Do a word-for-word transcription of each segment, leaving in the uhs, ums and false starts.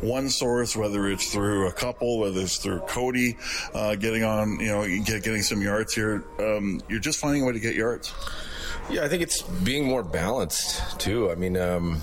one source, whether it's through a couple, whether it's through Cody uh, getting on, you know, get, getting some yards here. Um, you're just finding a way to get yards. Yeah, I think it's being more balanced too. I mean, um,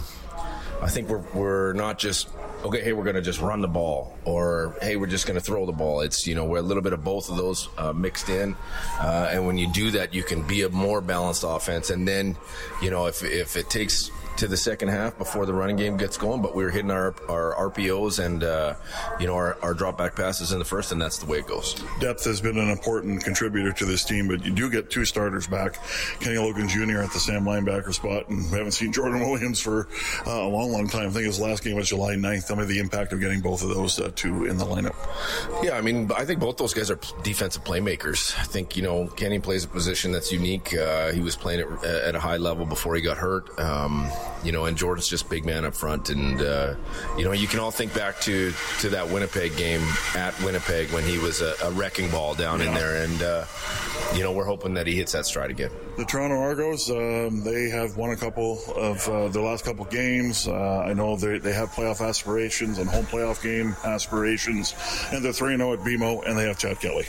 I think we're we're not just, okay, hey, we're going to just run the ball, or hey, we're just going to throw the ball. It's, you know, we're a little bit of both of those uh, mixed in, uh, and when you do that, you can be a more balanced offense. And then, you know, if if it takes to the second half before the running game gets going, but we were hitting our our R P Os and uh, you know, our, our drop back passes in the first, and that's the way it goes. Depth has been an important contributor to this team, but you do get two starters back. Kenny Logan Junior at the Sam linebacker spot, and we haven't seen Jordan Williams for uh, a long, long time. I think his last game was July ninth. Tell me the impact of getting both of those uh, two in the lineup. Yeah, I mean, I think both those guys are defensive playmakers. I think, you know, Kenny plays a position that's unique. Uh, he was playing it at a high level before he got hurt. Um, You know, and Jordan's just big man up front. And, uh, you know, you can all think back to, to that Winnipeg game at Winnipeg when he was a, a wrecking ball down yeah. in there. And, uh, you know, we're hoping that he hits that stride again. The Toronto Argos, um, they have won a couple of uh, their last couple games. Uh, I know they they have playoff aspirations and home playoff game aspirations. And they're three and oh at B M O, and they have Chad Kelly.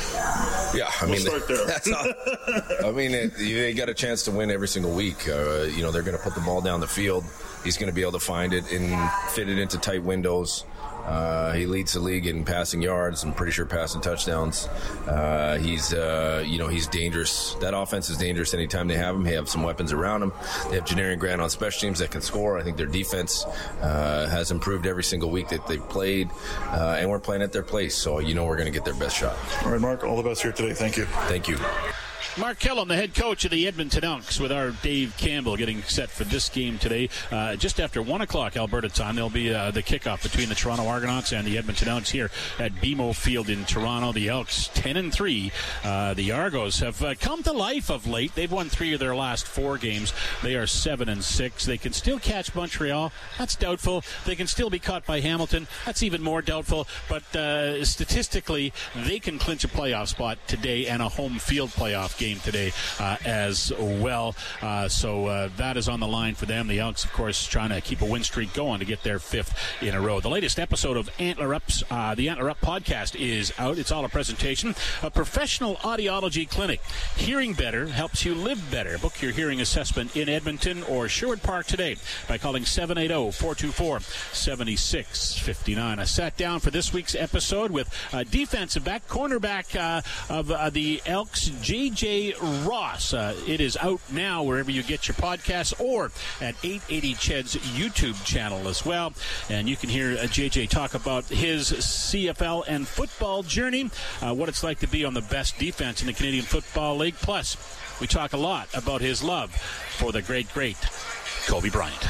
Yeah, I we'll mean, start there. That's all, I mean, it, they got a chance to win every single week. Uh, you know, they're going to put the ball down the field. He's going to be able to find it and fit it into tight windows. Uh, he leads the league in passing yards. I'm pretty sure passing touchdowns. Uh, he's, uh, you know, he's dangerous. That offense is dangerous anytime they have him. They have some weapons around him. They have Janarian Grant on special teams that can score. I think their defense uh, has improved every single week that they've played, uh, and we're playing at their place. So, you know, we're going to get their best shot. All right, Mark, all the best here today. Thank you. Thank you. Mark Kellum, the head coach of the Edmonton Elks, with our Dave Campbell getting set for this game today. Uh, just after one o'clock Alberta time, there'll be uh, the kickoff between the Toronto Argonauts and the Edmonton Elks here at B M O Field in Toronto. The Elks ten and three. Uh, the Argos have uh, come to life of late. They've won three of their last four games. They are seven and six. They can still catch Montreal. That's doubtful. They can still be caught by Hamilton. That's even more doubtful. But uh, statistically, they can clinch a playoff spot today and a home field playoff game today uh, as well. Uh, so uh, that is on the line for them. The Elks, of course, trying to keep a win streak going to get their fifth in a row. The latest episode of Antler Up's, uh, the Antler Up podcast is out. It's all a presentation. A professional audiology clinic. Hearing better helps you live better. Book your hearing assessment in Edmonton or Sherwood Park today by calling seven eight zero, four two four, seven six five nine. I sat down for this week's episode with uh, defensive back, cornerback uh, of uh, the Elks, J J Ross. Uh, it is out now wherever you get your podcasts or at eight eighty C H E D's YouTube channel as well. And you can hear uh, J J talk about his C F L and football journey, uh, what it's like to be on the best defense in the Canadian Football League. Plus, we talk a lot about his love for the great, great Kobe Bryant.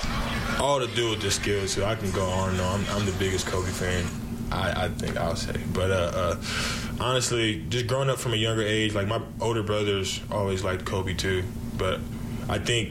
All to do with the skills. So I can go on and on. I'm, I'm the biggest Kobe fan, I, I think I'll say. But uh, uh, honestly, just growing up from a younger age, like my older brothers always liked Kobe too. But I think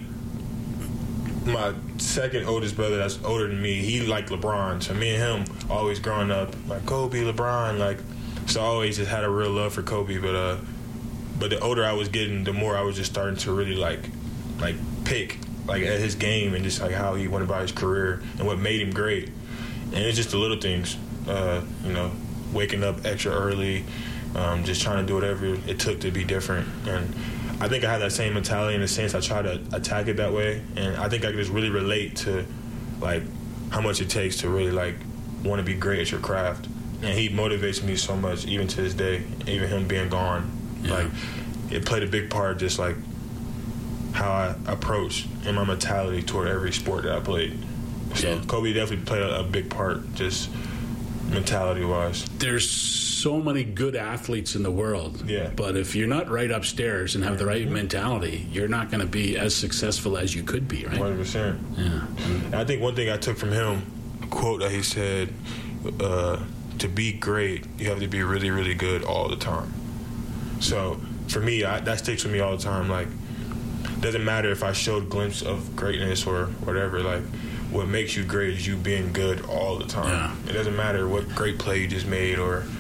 my second oldest brother that's older than me, he liked LeBron. So me and him always growing up, like Kobe, LeBron, like, so I always just had a real love for Kobe. But uh, but the older I was getting, the more I was just starting to really like, like pick like at his game and just like how he went about his career and what made him great. And it's just the little things. Uh, you know, waking up extra early, um, just trying to do whatever it took to be different. And I think I have that same mentality in a sense. I try to attack it that way. And I think I can just really relate to, like, how much it takes to really, like, want to be great at your craft. And he motivates me so much, even to this day, even him being gone. Yeah. Like, it played a big part just, like, how I approach and my mentality toward every sport that I played. So yeah. Kobe definitely played a, a big part, just mentality-wise. There's so many good athletes in the world, yeah. But if you're not right upstairs and have the right mm-hmm. mentality, you're not going to be as successful as you could be, right? one hundred percent. Yeah. And I think one thing I took from him, a quote that he said, uh, to be great, you have to be really, really good all the time. So for me, I, that sticks with me all the time. Like, doesn't matter if I showed glimpse of greatness or whatever, like, what makes you great is you being good all the time. Yeah. It doesn't matter what great play you just made or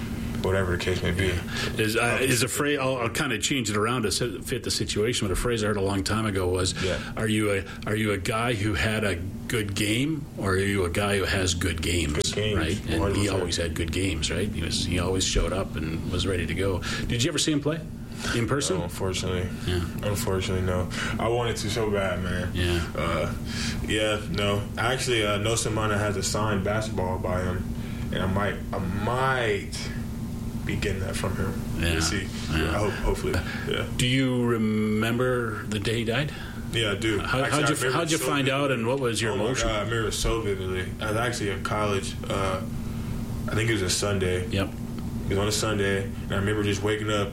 whatever the case may be. Is uh, is a phrase? I'll, I'll kind of change it around to fit the situation. But a phrase I heard a long time ago was, yeah. "Are you a are you a guy who had a good game, or are you a guy who has good games?" Good games, right? And one hundred percent. he always had good games, right? He was he always showed up and was ready to go. Did you ever see him play in person? No, unfortunately, yeah. Unfortunately, no. I wanted to so bad, man. Yeah, uh, yeah, no. Actually, uh, Nelson Mana has a signed basketball by him, and I might, I might be getting that from him. Yeah. We'll see. Yeah. I hope, hopefully. Yeah. Do you remember the day he died? Yeah, I do. How, actually, how'd you, how'd you so find vividly. out, and what was your oh emotion? My God, I remember it so vividly. I was actually in college. Uh, I think it was a Sunday. Yep. It was on a Sunday, and I remember just waking up,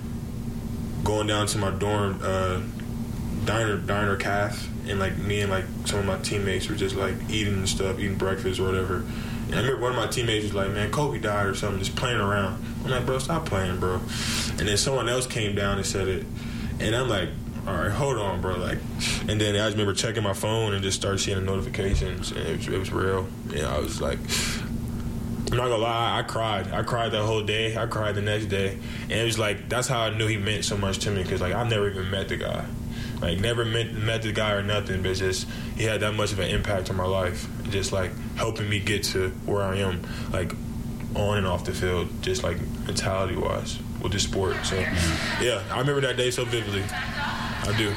going down to my dorm, uh, diner, diner calf, and like me and like some of my teammates were just like eating and stuff, eating breakfast or whatever. And I remember one of my teammates was like, "Man, Kobe died or something," just playing around. I'm like, "Bro, stop playing, bro." And then someone else came down and said it, and I'm like, all right, hold on, bro. Like, and then I just remember checking my phone and just started seeing the notifications, and it was, it was real. Yeah, I was like, I'm not gonna lie, I cried. I cried that whole day. I cried the next day, and it was like that's how I knew he meant so much to me, because like I've never even met the guy, like never met met the guy or nothing, but just he had that much of an impact on my life, just like helping me get to where I am, like on and off the field, just like mentality wise with the sport. So yeah, I remember that day so vividly. I do.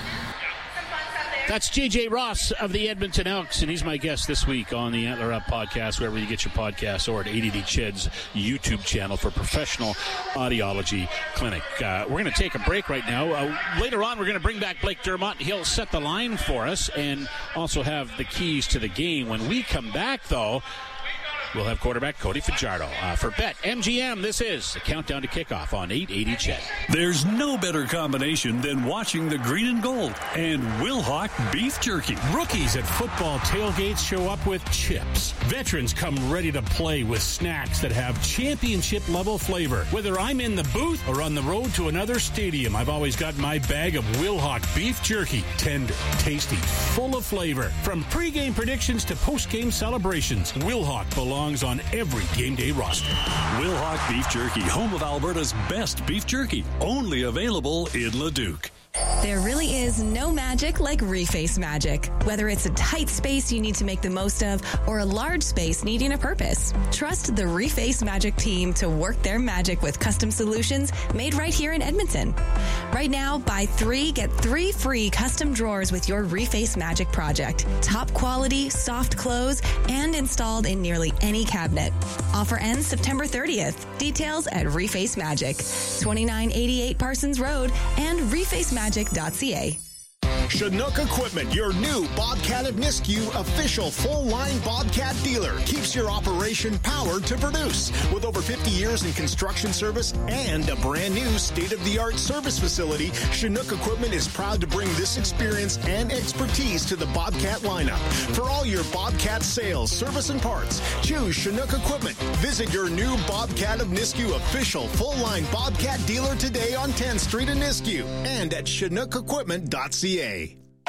That's J J Ross of the Edmonton Elks, and he's my guest this week on the Antler Up podcast, wherever you get your podcasts, or at eight eighty C H E D's YouTube channel for Professional Audiology Clinic. Uh, we're going to take a break right now. Uh, later on, we're going to bring back Blake Dermott. He'll set the line for us and also have the keys to the game. When we come back, though, we'll have quarterback Cody Fajardo. Uh, for Bet M G M, this is the countdown to kickoff on eight eighty C H E D. There's no better combination than watching the green and gold and Wilhauk beef jerky. Rookies at football tailgates show up with chips. Veterans come ready to play with snacks that have championship-level flavor. Whether I'm in the booth or on the road to another stadium, I've always got my bag of Wilhauk beef jerky. Tender, tasty, full of flavor. From pregame predictions to postgame celebrations, Wilhauk belongs on every game day roster. Wilhauk Beef Jerky, home of Alberta's best beef jerky. Only available in Leduc. There really is no magic like Reface magic. Whether it's a tight space you need to make the most of or a large space needing a purpose, trust the Reface Magic team to work their magic with custom solutions made right here in Edmonton. Right now, buy three, get three free custom drawers with your Reface Magic project. Top quality, soft close, and installed in nearly any cabinet. Offer ends September thirtieth. Details at Reface Magic, twenty-nine eighty-eight Parsons Road and reface magic dot c a. Chinook Equipment, your new Bobcat of Nisku official full-line Bobcat dealer, keeps your operation powered to produce. With over fifty years in construction service and a brand new state-of-the-art service facility, Chinook Equipment is proud to bring this experience and expertise to the Bobcat lineup. For all your Bobcat sales, service, and parts, choose Chinook Equipment. Visit your new Bobcat of Nisku official full-line Bobcat dealer today on tenth Street in Nisku and at chinook equipment dot c a.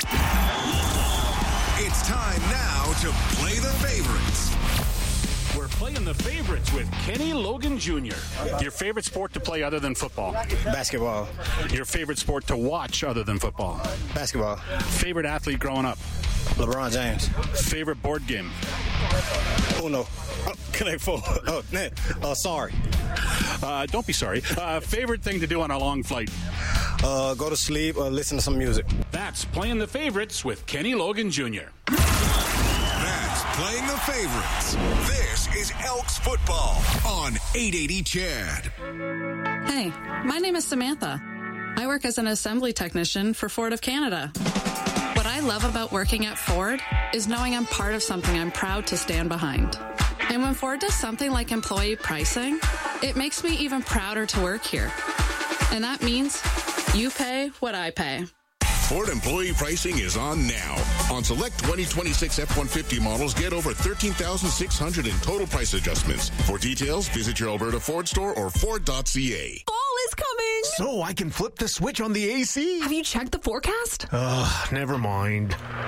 It's time now to play the favorites. We're playing the favorites with Kenny Logan Junior Your favorite sport to play other than football? Basketball. Your favorite sport to watch other than football? Basketball. Favorite athlete growing up? LeBron James. Favorite board game? Uno. Oh, Connect Four. Oh, man. Uh, sorry. Uh, don't be sorry. Uh, favorite thing to do on a long flight? Uh, go to sleep or listen to some music. That's Playing the Favorites with Kenny Logan Junior That's Playing the Favorites. This is Elks football on eight eighty C H E D. Hey, my name is Samantha. I work as an assembly technician for Ford of Canada. What I love about working at Ford is knowing I'm part of something I'm proud to stand behind. And when Ford does something like employee pricing, it makes me even prouder to work here. And that means you pay what I pay. Ford employee pricing is on now. On select twenty twenty-six F one fifty models, get over thirteen thousand six hundred in total price adjustments. For details, visit your Alberta Ford store or ford dot c a. Fall is coming! So I can flip the switch on the A C? Have you checked the forecast? Ugh, never mind.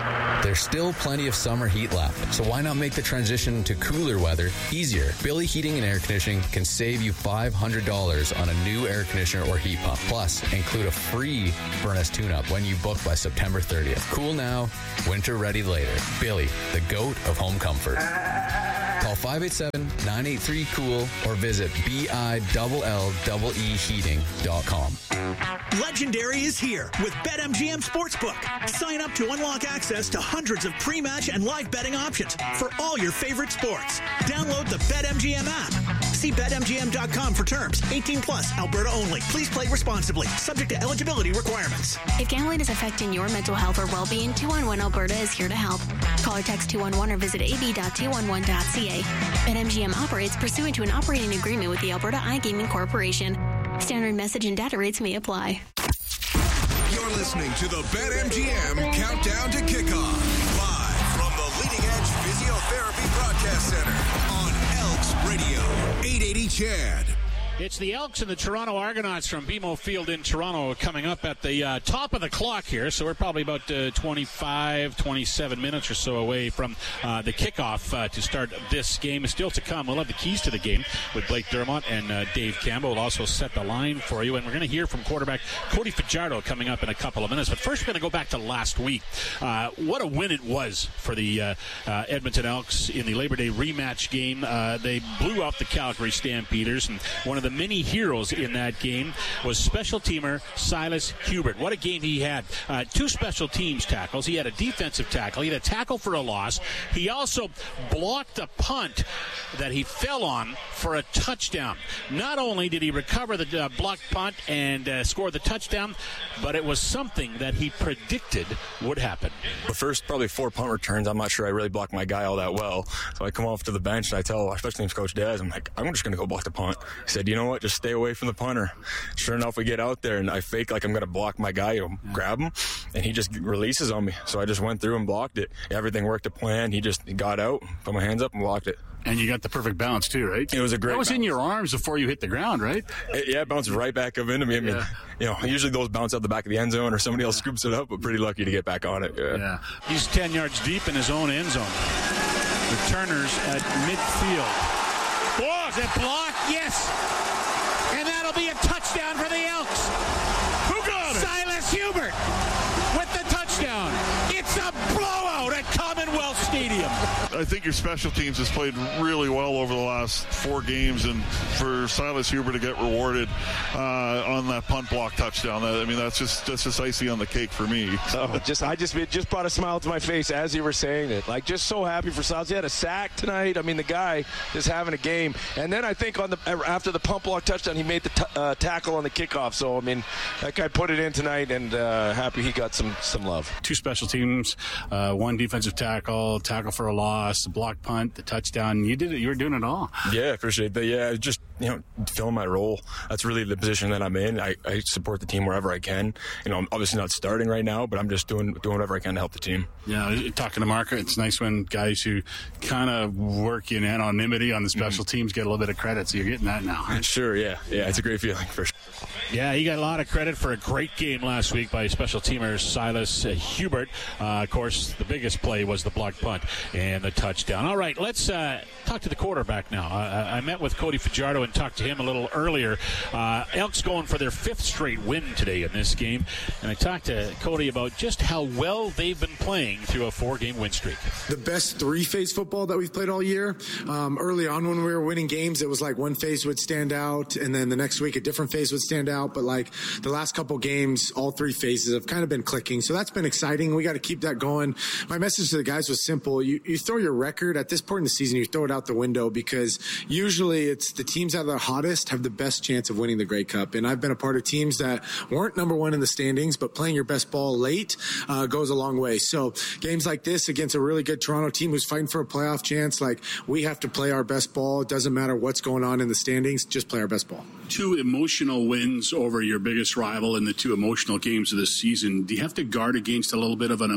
There's still plenty of summer heat left, so why not make the transition to cooler weather easier? Billy Heating and Air Conditioning can save you five hundred dollars on a new air conditioner or heat pump. Plus, include a free furnace tune-up when you book by September thirtieth. Cool now, winter ready later. Billy, the GOAT of home comfort. Call five eight seven, nine eight three, cool or visit B I L L E E heating dot com. Legendary is here with BetMGM Sportsbook. Sign up to unlock access to hundreds of pre-match and live betting options for all your favorite sports. Download the BetMGM app. See Bet M G M dot com for terms. eighteen plus, Alberta only. Please play responsibly. Subject to eligibility requirements. If gambling is affecting your mental health or well-being, two one one Alberta is here to help. Call or text two one one or visit a b dot two one one dot c a. BetMGM operates pursuant to an operating agreement with the Alberta iGaming Corporation. Standard message and data rates may apply. You're listening to the BetMGM Countdown to Kickoff. Live from the Leading Edge Physiotherapy Broadcast Center on Elks Radio, eight eighty C H A D. It's the Elks and the Toronto Argonauts from B M O Field in Toronto coming up at the uh, top of the clock here. So we're probably about uh, twenty-five, twenty-seven minutes or so away from uh, the kickoff uh, to start this game. Still to come. We'll have the keys to the game with Blake Dermott and uh, Dave Campbell. We'll also set the line for you. And we're going to hear from quarterback Cody Fajardo coming up in a couple of minutes. But first, we're going to go back to last week. Uh, what a win it was for the uh, uh, Edmonton Elks in the Labor Day rematch game. Uh, they blew out the Calgary Stampeders, and one of the many heroes in that game was special teamer Silas Hubert. What a game he had. Uh, two special teams tackles. He had a defensive tackle. He had a tackle for a loss. He also blocked a punt that he fell on for a touchdown. Not only did he recover the uh, blocked punt and uh, score the touchdown, but it was something that he predicted would happen. The first probably four punt returns, I'm not sure I really blocked my guy all that well. So I come off to the bench and I tell our special teams coach Daz, I'm like, I'm just going to go block the punt. He said, you know what, just stay away from the punter. Sure enough, we get out there and I fake like I'm going to block my guy, you know, yeah. grab him, and he just releases on me. So I just went through and blocked it. Everything worked to plan. He just got out, put my hands up and blocked it. And you got the perfect bounce too, right? It was a great That was bounce. In your arms before you hit the ground, right? It, yeah, it bounced right back up into me. I mean, yeah. you know, usually those bounce out the back of the end zone or somebody else scoops it up, but pretty lucky to get back on it. Yeah. yeah. He's ten yards deep in his own end zone. Returners at midfield. Oh, is it blocked? Yes. And that'll be a touchdown for the Elks. Who got it? Silas Hubert with the touchdown. It's a blowout at Commonwealth Stadium. I think your special teams has played really well over the last four games, and for Silas Huber to get rewarded uh, on that punt block touchdown, I mean, that's just that's just icing on the cake for me. Oh, just I just it just brought a smile to my face as you were saying it. Like, just so happy for Silas. He had a sack tonight. I mean, the guy is having a game. And then I think on the after the punt block touchdown, he made the t- uh, tackle on the kickoff. So I mean, that guy put it in tonight, and uh, happy he got some some love. Two special teams, uh, one defensive tackle, tackle for a loss, the block punt, the touchdown. You did it. You were doing it all. Yeah, I appreciate that. Yeah, just, you know, filling my role. That's really the position that I'm in. I, I support the team wherever I can. You know, I'm obviously not starting right now, but I'm just doing doing whatever I can to help the team. Yeah, talking to Mark, it's nice when guys who kind of work in anonymity on the special mm-hmm. teams get a little bit of credit. So you're getting that now. Right? Sure. Yeah. Yeah. It's a great feeling for sure. Yeah, he got a lot of credit for a great game last week by special teamer Silas uh, Hubert. Uh, of course, the biggest play was the blocked punt and the touchdown. All right, let's uh, talk to the quarterback now. Uh, I met with Cody Fajardo and talked to him a little earlier. Uh, Elks going for their fifth straight win today in this game. And I talked to Cody about just how well they've been playing through a four-game win streak. The best three-phase football that we've played all year. Um, early on when we were winning games, it was like one phase would stand out, and then the next week a different phase would stand out. But like the last couple games, all three phases have kind of been clicking. So that's been exciting. We got to keep that going. My message to the guys was simple. You, you throw your record at this point in the season, you throw it out the window, because usually it's the teams that are the hottest have the best chance of winning the Grey Cup. And I've been a part of teams that weren't number one in the standings, but playing your best ball late uh, goes a long way. So games like this against a really good Toronto team who's fighting for a playoff chance, like we have to play our best ball. It doesn't matter what's going on in the standings, just play our best ball. Two emotional wins over your biggest rival in the two emotional games of this season. Do you have to guard against a little bit of an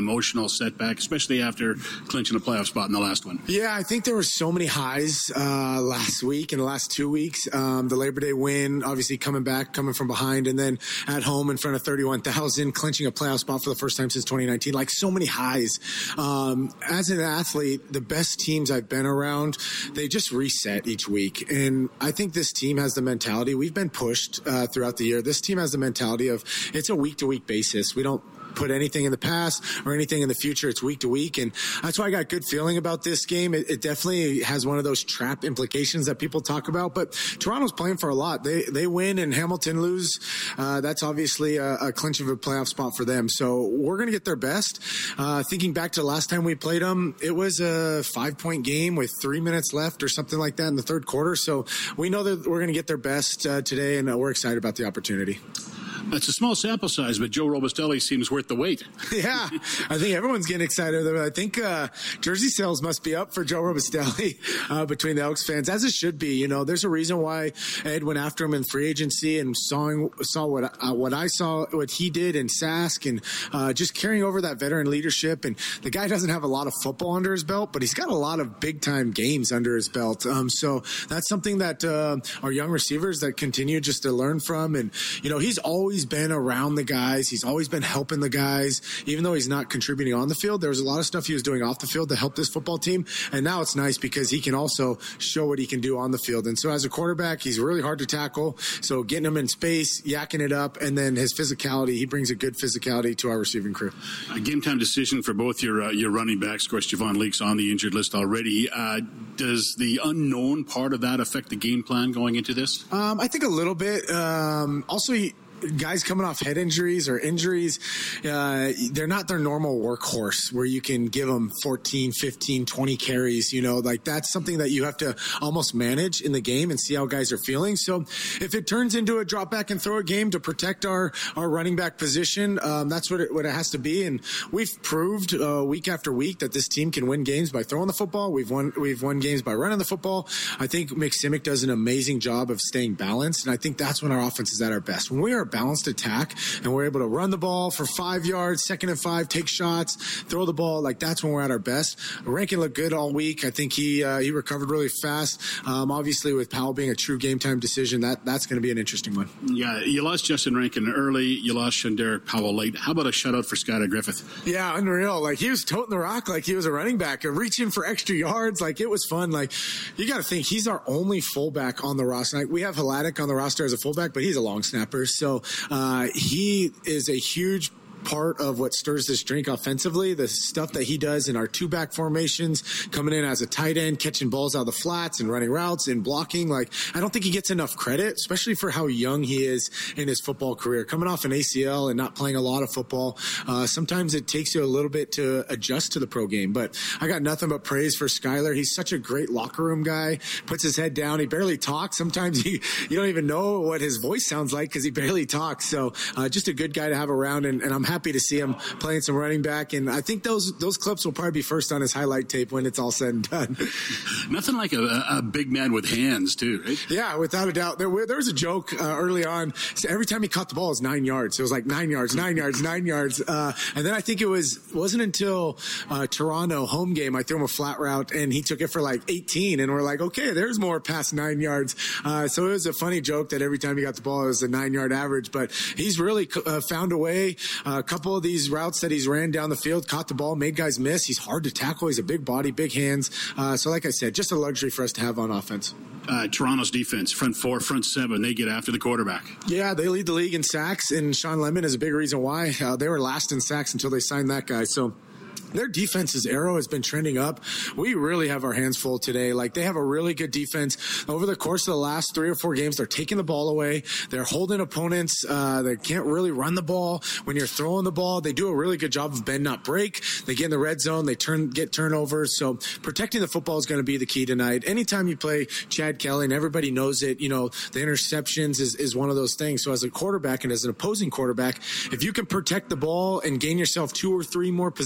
emotional setback, especially after clinching a playoff spot in the last one? Yeah, I think there were so many highs uh, last week and the last two weeks. Um, the Labor Day win, obviously coming back, coming from behind, and then at home in front of thirty-one thousand, clinching a playoff spot for the first time since twenty nineteen. Like, so many highs. Um, as an athlete, the best teams I've been around, they just reset each week. And I think this team has the mentality. We've been pushed uh, throughout the year. This team has the mentality of it's a week-to-week basis. We don't put anything in the past or anything in the future. It's week to week. And that's why I got good feeling about this game. It, it definitely has one of those trap implications that people talk about, but Toronto's playing for a lot. They, they win and Hamilton lose. Uh, that's obviously a, a clinch of a playoff spot for them. So we're going to get their best. Uh, thinking back to the last time we played them, it was a five point game with three minutes left or something like that in the third quarter. So we know that we're going to get their best uh, today, and uh, we're excited about the opportunity. It's a small sample size, but Joe Robustelli seems worth the wait. Yeah, I think everyone's getting excited. I think uh, jersey sales must be up for Joe Robustelli uh, between the Elks fans, as it should be. You know, there's a reason why Ed went after him in free agency and saw saw what uh, what I saw, what he did in Sask, and uh, just carrying over that veteran leadership. And the guy doesn't have a lot of football under his belt, but he's got a lot of big time games under his belt. Um, so that's something that uh, our young receivers that continue just to learn from. And you know, he's always been around the guys. He's always been helping the guys, even though he's not contributing on the field. There was a lot of stuff he was doing off the field to help this football team. And now it's nice because he can also show what he can do on the field. And so as a quarterback, he's really hard to tackle. So getting him in space, yakking it up, and then his physicality, he brings a good physicality to our receiving crew. A game time decision for both your uh, your running backs. Of course, Javon Leake's on the injured list already. Uh, does the unknown part of that affect the game plan going into this? Um, I think a little bit. Um, also, he, guys coming off head injuries or injuries, uh, they're not their normal workhorse where you can give them fourteen, fifteen, twenty carries. You know, like that's something that you have to almost manage in the game and see how guys are feeling. So if it turns into a drop back and throw a game to protect our, our running back position, um, that's what it, what it has to be. And we've proved uh, week after week that this team can win games by throwing the football. We've won, we've won games by running the football. I think Mick Simic does an amazing job of staying balanced. And I think that's when our offense is at our best. When we are balanced attack and we're able to run the ball for five yards, second and five, take shots, throw the ball, like that's when we're at our best. Rankin looked good all week. I think he uh, he recovered really fast. Um, obviously with Powell being a true game time decision, that that's going to be an interesting one. Yeah, you lost Justin Rankin early, you lost Shonderick Powell late. How about a shutout for Skylar Griffith? Yeah, unreal. Like he was toting the rock like he was a running back and reaching for extra yards. Like it was fun. Like you got to think he's our only fullback on the roster. Like we have Hladic on the roster as a fullback, but he's a long snapper. So Uh, he is a huge part of what stirs this drink offensively, the stuff that he does in our two back formations, coming in as a tight end, catching balls out of the flats and running routes and blocking. Like, I don't think he gets enough credit, especially for how young he is in his football career. Coming off an A C L and not playing a lot of football, uh, sometimes it takes you a little bit to adjust to the pro game. But I got nothing but praise for Skylar. He's such a great locker room guy, puts his head down. He barely talks. Sometimes he, you don't even know what his voice sounds like because he barely talks. So uh, just a good guy to have around, and, and I'm happy to see him playing some running back. And I think those those clips will probably be first on his highlight tape when it's all said and done. Nothing like a, a big man with hands, too, right? Yeah, without a doubt. There, there was a joke uh, early on. So every time he caught the ball, it was nine yards. It was like nine yards, nine yards, nine yards. Uh, and then I think it was wasn't until uh, Toronto home game I threw him a flat route and he took it for like eighteen. And we're like, okay, there's more past nine yards. Uh, so it was a funny joke that every time he got the ball, it was a nine yard average. But he's really uh, found a way. Uh, a couple of these routes that he's ran down the field, caught the ball, made guys miss. He's hard to tackle. He's a big body, big hands. Uh, so like I said, just a luxury for us to have on offense. Uh, Toronto's defense, front four, front seven, they get after the quarterback. Yeah, they lead the league in sacks, and Sean Lemon is a big reason why. Uh, they were last in sacks until they signed that guy. So their defense's arrow has been trending up. We really have our hands full today. Like, they have a really good defense. Over the course of the last three or four games, they're taking the ball away. They're holding opponents. Uh, they can't really run the ball. When you're throwing the ball, they do a really good job of bend, not break. They get in the red zone. They turn, get turnovers. So protecting the football is going to be the key tonight. Anytime you play Chad Kelly, and everybody knows it, you know, the interceptions is, is one of those things. So as a quarterback and as an opposing quarterback, if you can protect the ball and gain yourself two or three more possessions,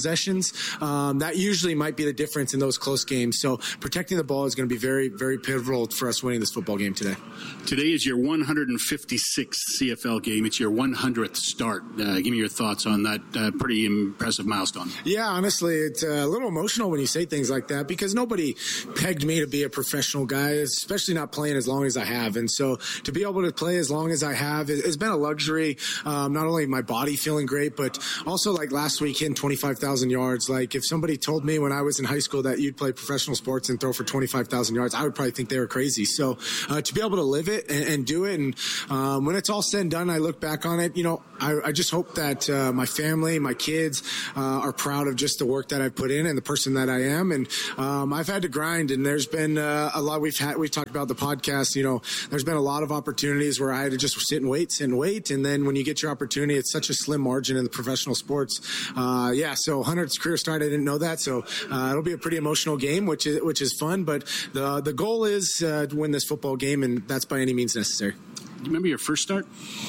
points, um, that usually might be the difference in those close games. So protecting the ball is going to be very, very pivotal for us winning this football game today. Today is your one hundred fifty-sixth C F L game. It's your one hundredth start. Uh, give me your thoughts on that uh, pretty impressive milestone. Yeah, honestly, it's a little emotional when you say things like that because nobody pegged me to be a professional guy, especially not playing as long as I have. And so to be able to play as long as I have has been a luxury. Um, not only my body feeling great, but also like last week hitting twenty-five thousand yards. Like if somebody told me when I was in high school that you'd play professional sports and throw for twenty-five thousand yards, I would probably think they were crazy. So uh, to be able to live it and, and do it, and um, when it's all said and done, I look back on it, you know, I, I just hope that uh, my family, my kids uh, are proud of just the work that I've put in and the person that I am. And um, I've had to grind, and there's been uh, a lot. We've had we've talked about the podcast. You know, there's been a lot of opportunities where I had to just sit and wait, sit and wait, and then when you get your opportunity, it's such a slim margin in the professional sports. Uh, yeah, so one hundredth career start, I didn't know that, so uh, it'll be a pretty emotional game, which is which is fun. But the the goal is uh, to win this football game, and that's by any means necessary. Do you remember your first start?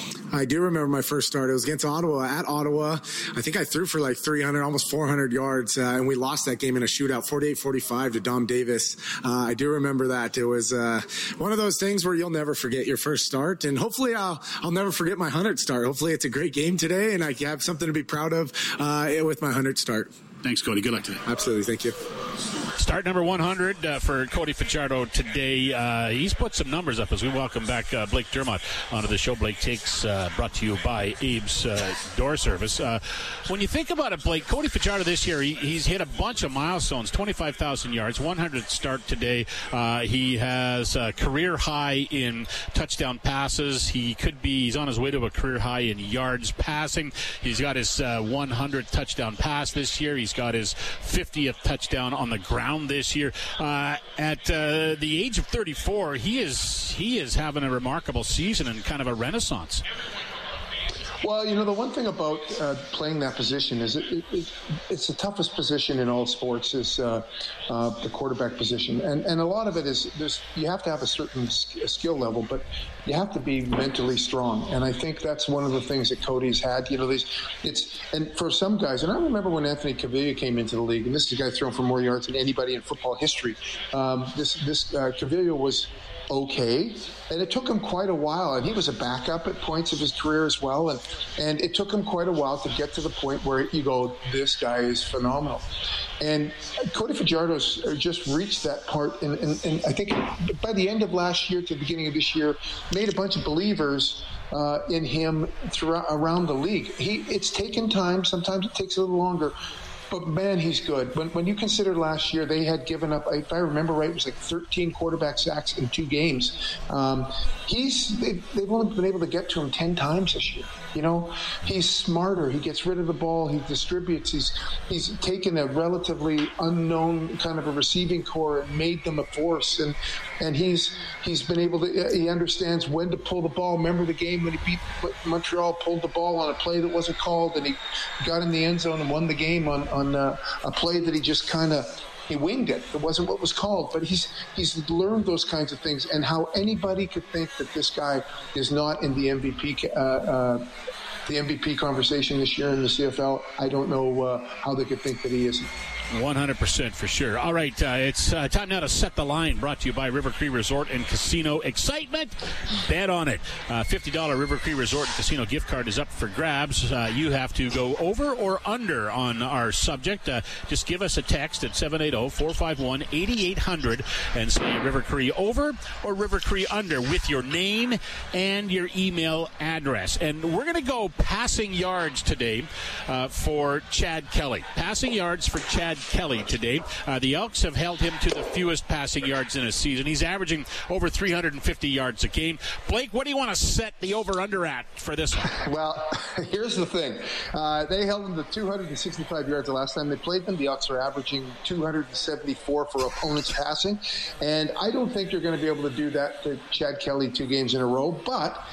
I do remember my first start. It was against Ottawa. At Ottawa, I think I threw for like three hundred, almost four hundred yards, uh, and we lost that game in a shootout, forty-eight forty-five to Dom Davis. Uh, I do remember that. It was uh, one of those things where you'll never forget your first start, and hopefully I'll I'll never forget my one hundredth start. Hopefully it's a great game today, and I have something to be proud of uh, with my one hundredth start. Thanks, Cody. Good luck today. Absolutely. Thank you. Start number one hundred uh, for Cody Fajardo today. Uh, he's put some numbers up as we welcome back uh, Blake Dermott onto the show. Blake Takes, uh, brought to you by Abe's uh, Door Service. Uh, when you think about it, Blake, Cody Fajardo this year, he, he's hit a bunch of milestones, twenty-five thousand yards, one hundredth start today. Uh, he has a career high in touchdown passes. He could be, he's on his way to a career high in yards passing. He's got his uh, one hundredth touchdown pass this year. He's got his fiftieth touchdown on the ground this year. Uh, at uh, the age of thirty-four, he is he is having a remarkable season and kind of a renaissance. Well, you know, the one thing about uh, playing that position is it, it, it, it's the toughest position in all sports is uh, uh, the quarterback position. And and a lot of it is there's you have to have a certain skill level, but you have to be mentally strong. And I think that's one of the things that Cody's had. You know, these it's and for some guys, and I remember when Anthony Cavilla came into the league, and this is a guy throwing for more yards than anybody in football history. Um, this this uh, Cavilla was okay, and it took him quite a while, and he was a backup at points of his career as well, and and it took him quite a while to get to the point where you go, this guy is phenomenal. And Cody Fajardo's just reached that part, and, and, and I think by the end of last year to the beginning of this year, made a bunch of believers uh, in him throughout around the league. He it's taken time, sometimes it takes a little longer, but man, he's good. When when you consider last year, they had given up, if I remember right, it was like thirteen quarterback sacks in two games. Um, he's they've, they've only been able to get to him ten times this year. You know, he's smarter. He gets rid of the ball. He distributes. He's he's taken a relatively unknown kind of a receiving core and made them a force. And and he's he's been able to. He understands when to pull the ball. Remember the game when he beat Montreal, pulled the ball on a play that wasn't called, and he got in the end zone and won the game on on uh, a play that he just kind of. He winged it. It wasn't what was called, but he's he's learned those kinds of things. And how anybody could think that this guy is not in the M V P uh, uh, the M V P conversation this year in the C F L, I don't know uh, how they could think that he isn't. one hundred percent for sure. All right, uh, it's uh, time now to set the line. Brought to you by River Cree Resort and Casino. Excitement? Bet on it. Uh, fifty dollars River Cree Resort and Casino gift card is up for grabs. Uh, you have to go over or under on our subject. Uh, just give us a text at seven eight zero, four five one, eight eight zero zero and say River Cree over or River Cree under with your name and your email address. And we're going to go passing yards today uh, for Chad Kelly. Passing yards for Chad Kelly today. Uh, the Elks have held him to the fewest passing yards in a season. He's averaging over three hundred fifty yards a game. Blake, what do you want to set the over-under at for this one? Well, here's the thing. Uh, they held him to two hundred sixty-five yards the last time they played them. The Elks are averaging two hundred seventy-four for opponents passing. And I don't think you're going to be able to do that to Chad Kelly two games in a row. But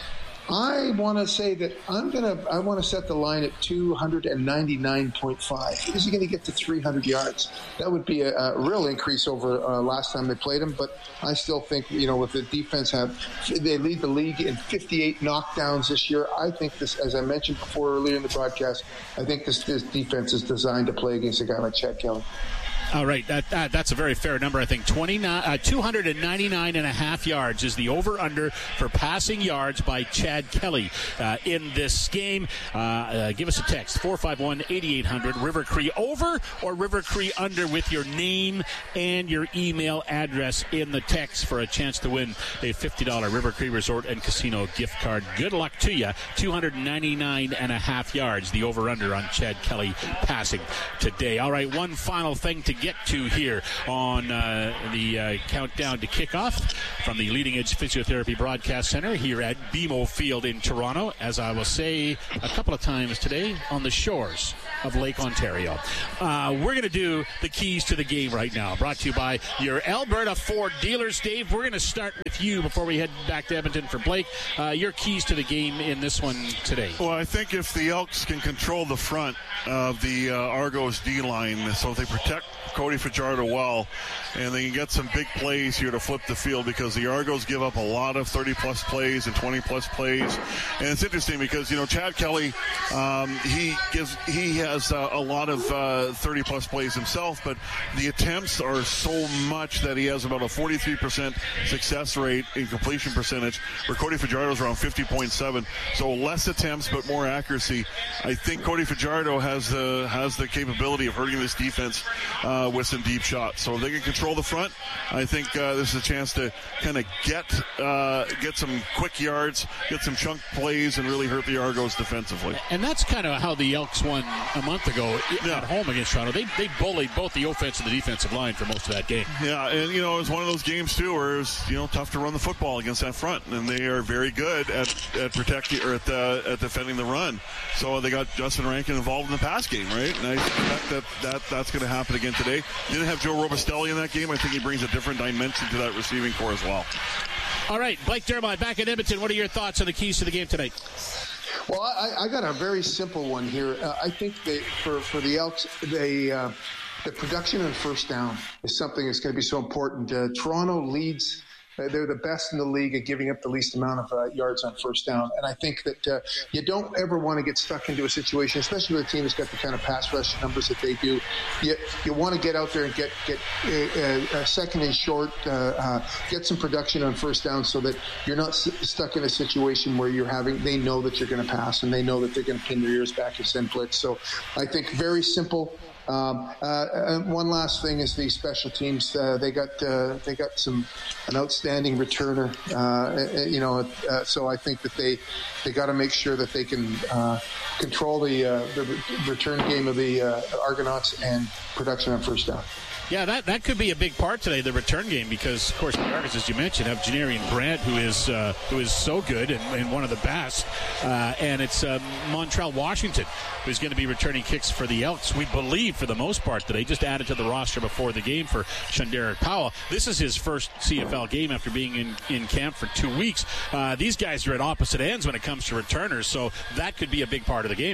I want to say that I'm going to, I want to set the line at two ninety-nine point five. Is he going to get to three hundred yards? That would be a, a real increase over uh, last time they played him, but I still think, you know, with the defense have, they lead the league in fifty-eight knockdowns this year. I think this, as I mentioned before earlier in the broadcast, I think this, this defense is designed to play against a guy like Chad Kelly. All right, that, that that's a very fair number. I think twenty-nine, uh, two ninety-nine and a half yards is the over-under for passing yards by Chad Kelly uh, in this game. Uh, uh, give us a text, four five one, eight eight hundred, River Cree over or River Cree under with your name and your email address in the text for a chance to win a fifty dollars River Cree Resort and Casino gift card. Good luck to you. two ninety-nine and a half yards, the over-under on Chad Kelly passing today. All right, one final thing to get to here on uh, the uh, countdown to kickoff from the Leading Edge Physiotherapy Broadcast Center here at B M O Field in Toronto, as I will say a couple of times today, on the shores of Lake Ontario. Uh, we're going to do the keys to the game right now, brought to you by your Alberta Ford dealers. Dave, we're going to start with you before we head back to Edmonton for Blake. Uh, your keys to the game in this one today. Well, I think if the Elks can control the front of the uh, Argos D-line, so if they protect Cody Fajardo well, and they can get some big plays here to flip the field, because the Argos give up a lot of thirty-plus plays and twenty-plus plays. And it's interesting because, you know, Chad Kelly, um, he gives he has uh, a lot of uh, thirty-plus plays himself, but the attempts are so much that he has about a forty-three percent success rate in completion percentage, where Cody Fajardo's around fifty point seven. So less attempts but more accuracy. I think Cody Fajardo has the has the capability of hurting this defense uh, with some deep shots. So if they can control the front, I think uh, this is a chance to kind of get uh, get some quick yards, get some chunk plays, and really hurt the Argos defensively. And that's kind of how the Elks won a month ago yeah. at home against Toronto. They they bullied both the offensive and the defensive line for most of that game. Yeah, and you know, it was one of those games too where it was, you know, tough to run the football against that front, and they are very good at at protecting or at the, at defending the run. So they got Justin Rankin involved in the pass game, right? And I expect that, that that's going to happen again today. Didn't have Joe Robustelli in that game. I think he brings a different dimension to that receiving core as well. All right, Blake Dermott back in Edmonton. What are your thoughts on the keys to the game tonight? Well, I, I got a very simple one here. Uh, I think that for, for the Elks, they, uh, the production on first down is something that's going to be so important. Uh, Toronto leads. They're the best in the league at giving up the least amount of uh, yards on first down. And I think that uh, you don't ever want to get stuck into a situation, especially with a team that's got the kind of pass rush numbers that they do. You, you want to get out there and get, get a, a second and short, uh, uh, get some production on first down so that you're not s- stuck in a situation where you're having, they know that you're going to pass and they know that they're going to pin their ears back and send blitz. So I think very simple. Um, uh, and one last thing is the special teams. Uh, they got uh, they got some an outstanding returner. Uh, you know, uh, so I think that they they got to make sure that they can uh, control the uh, the return game of the uh, Argonauts and production on first down. Yeah, that, that could be a big part today, the return game, because, of course, the Argos, as you mentioned, have Janarian Grant, who is uh, who is so good and, and one of the best. Uh, and it's uh, Montrell Washington, who's going to be returning kicks for the Elks, we believe, for the most part today. Just added to the roster before the game for Shunderic Powell. This is his first C F L game after being in, in camp for two weeks. Uh, these guys are at opposite ends when it comes to returners, so that could be a big part of the game.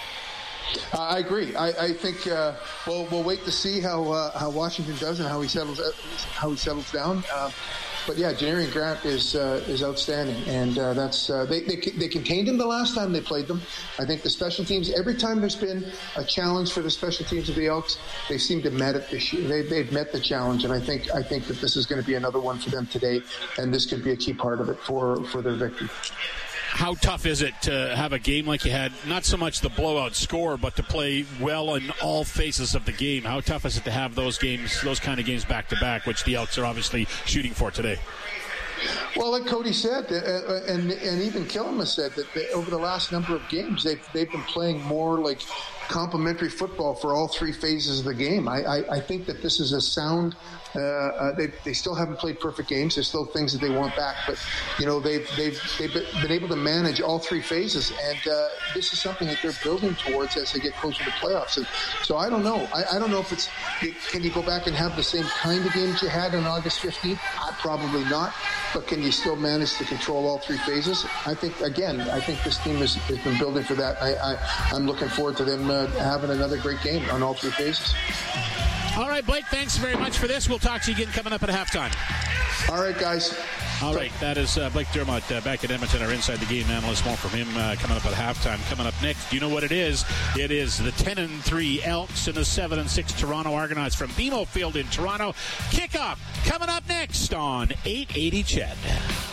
Uh, I agree. I, I think uh, we'll we'll wait to see how uh, how Washington does and how he settles uh, how he settles down. Uh, but yeah, Janarian Grant is uh, is outstanding, and uh, that's uh, they, they they contained him the last time they played them. I think the special teams, every time there's been a challenge for the special teams of the Elks, they seem to met it this year. They they've met the challenge, and I think I think that this is going to be another one for them today, and this could be a key part of it for for their victory. How tough is it to have a game like you had, not so much the blowout score, but to play well in all phases of the game? How tough is it to have those games, those kind of games back to back, which the Elks are obviously shooting for today? Well, like Cody said, uh, and and even Killam has said that they, over the last number of games, they've they've been playing more like complementary football for all three phases of the game. I, I, I think that this is a sound. Uh, uh, they, they still haven't played perfect games. There's still things that they want back, but you know they've they've they've been able to manage all three phases, and uh, this is something that they're building towards as they get closer to playoffs. And so I don't know. I, I don't know if it's can you go back and have the same kind of games you had on August fifteenth? I, probably not. But can you still manage to control all three phases? I think again, I think this team has, has been building for that. I, I I'm looking forward to them uh, having another great game on all three phases. All right, Blake, thanks very much for this. We'll talk to you again coming up at halftime. All right, guys. All right, that is uh, Blake Dermott uh, back at Edmonton, our Inside the Game analyst. More from him uh, coming up at halftime. Coming up next, you know what it is? It is the ten and three Elks and the seven and six Toronto Argonauts from B M O Field in Toronto. Kickoff coming up next on eight eighty C H E D.